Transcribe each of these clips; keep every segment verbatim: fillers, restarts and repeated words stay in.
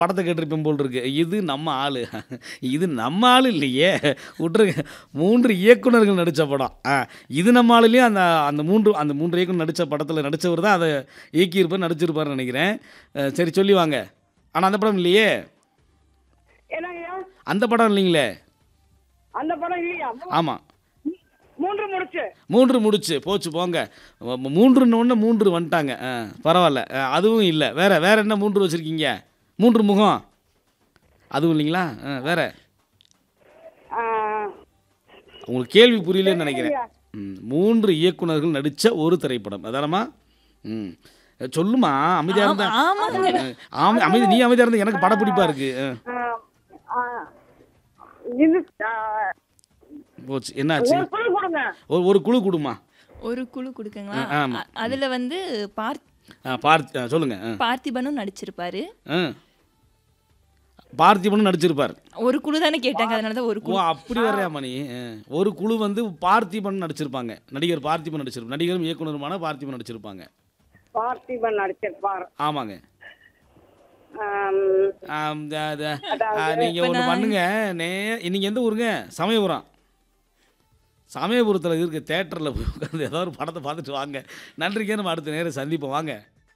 படத்த கேட்டிருப்பேன் போல் இருக்கு. இது நம்ம ஆளு. இது நம்ம ஆளு இல்லையே! விட்ருங்க. மூன்று இயக்குனர்கள் நடிச்ச படம். ஆ இது நம்ம ஆளுலயும் அந்த அந்த மூன்று அந்த மூன்று இயக்குனர் நடிச்ச படத்தில நடிச்சவர் தான் அத இயக்கியிருப்பார், நடிச்சிருப்பாருன்னு நெனைக்கிறேன். அ சரி சொல்லி வாங்க. ஆனா அந்த படம் இல்லையே! என்னங்கய்யா? அந்த படம் இல்லைங்களே! அந்த படம் இல்லையா? ஆமா. மூன்று முடிச்சு. மூன்று முடிச்சு. போச்சு போங்க. ம மூன்றுன்னோனே மூன்று வந்துட்டாங்க. ஆ பரவால்ல. அ அதுவும் இல்ல. வேற வேற என்ன மூன்று வச்சிருக்கீங்க? மூன்று முகம். அதுவும் இல்லைங்களா? ஆ வேற? ஆ, உங்களுக்கு கேள்வி புரியலன்னு நெனைக்கிறேன். தெரியலையா? ம் மூன்று இயக்குனர்கள் நடிச்ச ஒரு திரைப்படம். அதானம்மா? ம். சொல்லுமா. அமைதியா ஆமா, இருந்தா ஆமாங்க. அ ஆம அமைதி நீ அமைதியா இருந்தா எனக்கு படப்பிடிப்பா இருக்கு. அ. ஆ, ஆ, இது ஆ, போச்சு. என்னாச்சு? ஒரு குழு கொடுங்க. ஒரு ஒரு குழு குடுமா. ஒரு குழு குடுக்கங்களா? அ ஆமா. அ அதுல வந்து பார்த் ஆ பார்த் அ சொல்லுங்க. அ. பார்த்திபனும் நடிச்சிருப்பாரு. அ. பார்த்திபனும் நடிச்சிருப்பார். ஒரு குழு தானே கேட்டாங்க. அதனால தான் ஒரு ஓ! குழு. அப்படி வர்றியாம்மா நீ? அ. ஒரு குழு வந்து பார்த்திபன் நடிச்சிருப்பாங்க. நடிகர் பார்த்திபன் நடிச்சிருப்பார். நடிகரும் இயக்குனருமான பார்த்திபன் நடிச்சிருப்பாங்க. பார்த்திபன் நடிச்சிருப்பார். ஆமாங்க. ஆம், ஆம் த த அ அதாவது நீங்க இப்ப ஒண்ணு நான் பண்ணுங்க. நே நீங்க எந்த ஊருங்க? சமயபுரம். சமயபுரத்தில இருக்க தியேட்டர்ல போய் உட்கார்ந்து ஏதாவது ஒரு படத்த பார்த்துட்டு வாங்க. நன்றிங்க. நம்ம அடுத்த நேரம் சந்திப்போம். வாங்க.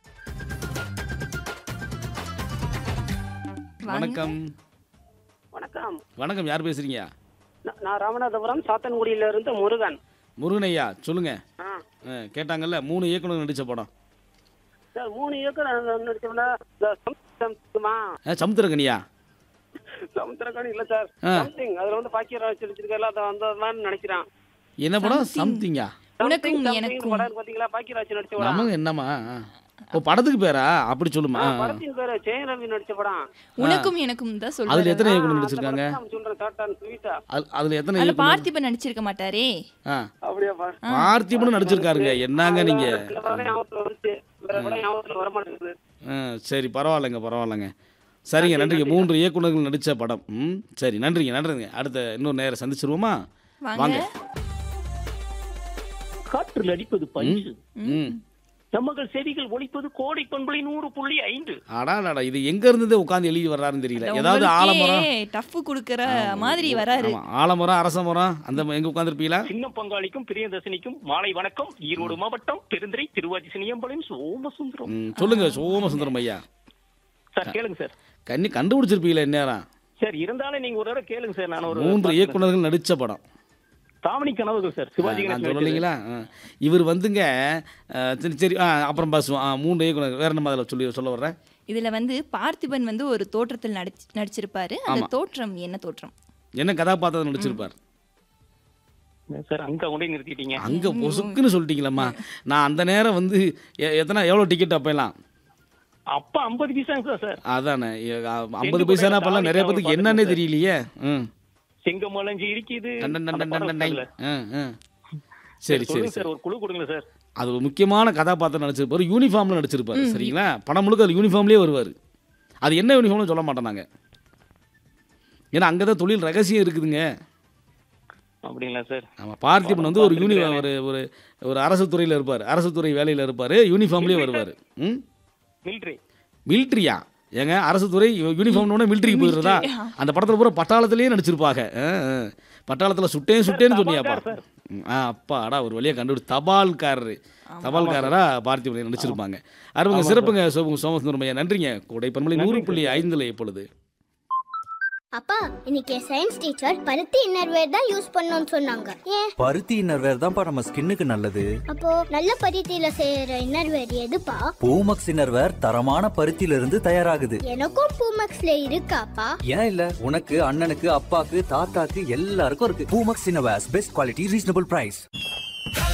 வாங்க. வணக்கம். வணக்கம். வணக்கம். யார் பேசுறீங்க? நா- நான் ராமநாதபுரம் சாத்தன்குடியில இருந்து முருகன். முருகன் ஐயா சொல்லுங்க. ஆ, அ கேட்டாங்கல்ல மூன்று இயக்குனர் நடிச்ச படம். சார் மூணு இயக்குனர் நடிச்சோம்னா சமுத்திரமா அ சமுத்திரக்கனியா? சமுத்திரக்கணி இல்ல சார். ஆ. சம்திங் அதுல வந்து பாக்கியராஜ் நடிச்சிருக்கல அது வந்ததுதான் நினைக்கிறேன். என்ன படம்? Something. சம்திங்கா? உனக்கும் Something, something எனக்கும். படம் இருக்கு பாத்தீங்களா? பாக்கியராஜ் நடிச்ச படம். நமக்கு என்னம்மா? ஆ. ஓ படத்துக்கு பேரா? அப்படி சொல்லுமா. ஆ, ஆ, ஆ. படத்தின் பேரு ஜெயரவி நடிச்ச படம். உனக்கும் எனக்கும் தான் அதுல சொல்றாரு. எத்தனை ஆ, இயக்குனர் அந்த நடிச்சிருக்காங்க? படத்தை நான் சொல்றேன் டாட்டான் ஸ்வீட்டா. அது அதுல எத்தனை அதுல இயக்குனர்? பார்த்திபன் நடிச்சிருக்க மாட்டாரே. ஆ. அப்படியாப்பா? பார்த்திபனும் நடிச்சிருக்காருங்க. என்னங்க நீங்க? சில படம் ஞாபகத்துல வந்துச்சு. வேற படம் ஞாபகத்துல வர மாட்டேங்குது. ஆ சரி பரவாயில்லைங்க பரவாயில்லைங்க. சரிங்க நன்றிங்க. மூன்று இயக்குனர்கள் நடிச்ச படம். ம் சரி நன்றிங்க நன்றிங்க. அடுத்த இன்னொரு நேரம் சந்திச்சிருவோமா? வாங்க. வாங்க. காற்றில் அடிப்பது ம் பஞ்சு, ம். நம்மகள் செவிகள் ஒலிப்பது கோடை பண்பலை நூறு புள்ளி ஐந்து. அடாடாடா இது எங்க இருந்து உட்கார்ந்து எழுதி வர்றாருன்னு தெரியல. ஏதாவது ஆலமரம். டஃப் குடுக்கற மாதிரி வராரு. ஆமா ஆலமரம் அரச மரம் அந்த ம- எங்க உட்கார்ந்துருப்பீங்களா? சின்ன பங்காளிக்கும் பிரியதர்சினிக்கும் மாலை வணக்கம். ஈரோடு மாவட்டம் பெருந்துறை திருவாச்சி சினியம்பாளையம் சோமசுந்தரம். ம் சொல்லுங்க சோமசுந்தரம் ஐயா. சார் கேளுங்க சார். கண்ணி கண்டுபிடிச்சிருப்பீங்களா இந்நேரம்? சார் இருந்தாலும் நீங்க ஒரு தடவை கேளுங்க சார். நான் ஒரு மூன்று இயக்குனர்கள் நடிச்ச படம். தாவணி கனவுகள் சார். சிவாஜி நான் கணேசன் நடிச்சது. சொல்லலைங்களா? ஆ. இவர் வந்துங்க ஆ, சரி சரி ஆ அப்புறம் பேசுவோம். ஆ மூன்று இயக்குனர் வேற நம்ம அதில் சொல்லி சொல்ல வர்றேன். இதுல வந்து பார்த்திபன் வந்து ஒரு தோற்றத்தில் நடிச்சு நடிச்சிருப்பாரு. அந்த ஆமா. தோற்றம் என்ன தோற்றம்? என்ன கதாபாத்திரம் நடிச்சிருப்பார்? சார் அங்க கொண்டே நிறுத்திட்டீங்க. அங்கே பொசுக்குன்னு சொல்லிட்டீங்களம்மா. நான் அந்த நேரம் வந்து எ- எத்தனை எவ்வளோ டிக்கெட் அப்போலாம்? அப்ப ஐம்பது பைசாங்க சார். சார் அதானே ஐம்பது பைசானா அப்போல்லாம் நிறைய பேருக்கு என்னன்னே தெரியலையே. ம் செங்கமலஞ்சி இருக்குது. டன் டன் டன் அந்த டன் படம் டன் டன். இருக்குல்ல. ஆ, ஆ. சரி சரி சொல்லுங்க சரி. சார் ஒரு குழு கொடுங்க சார். அது ஒரு முக்கியமான கதாபாத்திரம் நடிச்சிருப்பாரு. யூனிஃபார்மில் நடிச்சிருப்பாரு. சரிங்களா? படம் முழுக்க அது யூனிஃபார்ம்லேயே வருவார். அது என்ன யூனிஃபார்ம்னு சொல்ல மாட்டோம் நாங்கள். ஏன்னா அங்கே தான் தொழில் ரகசியம் இருக்குதுங்க. அப்படிங்களா சார்? ஆமாம் பார்த்திபன் வந்து ஒரு யூனி ஒரு ஒரு ஒரு அரசு துறையில் இருப்பார். அரசு துறை வேலையில் இருப்பார். யூனிஃபார்ம்லேயே வருவார். ம் மிலிட்ரி. மிலிட்ரியா? ஏங்க அரசு துறை யூனிஃபார்ம்னு மிலிட்ரிக்கு போயிடுறதா? அந்த படத்தில் பூரா பட்டாளத்திலேயே நடிச்சிருப்பாங்க. ஆ, ஆ. பட்டாளத்தில் சுட்டேன் சுட்டேன்னு சொன்னியாப்பா. தபால்கார் ம், ஆ அப்பாடா ஒரு வழியாக கண்டுபிடி தபால்காரரு தபால்காரரா பார்த்திபன் நடிச்சிருப்பாங்க. அருமைங்க சிறப்புங்க சோம சோமசுந்தரம் ஐயா. நன்றிங்க. கோடை பண்பலை நூறு புள்ளி ஐந்தில் இப்பொழுது அப்பா இன்னைக்கு சயின்ஸ் டீச்சர் பருத்தி இன்னர்வேர் தான் யூஸ் பண்ணணும்னு சொன்னாங்க. ஏன்? பருத்தி இன்னர்வேர் தான்ப்பா நம்ம ஸ்கின்னுக்கு நல்லது. அப்போ நல்ல பருத்தியில செய்யற இன்னர்வேர் எதுப்பா? பூமக்ஸ் இன்னர்வேர் தரமான பருத்தியில இருந்து தயாராகுது. எனக்கும் பூமக்ஸ்ல இருக்காப்பா? ஏன் இல்ல? உனக்கு அண்ணனுக்கு அப்பாக்கு தாத்தாக்கு எல்லாருக்கும் இருக்கு. Poomex innerwear best quality reasonable price.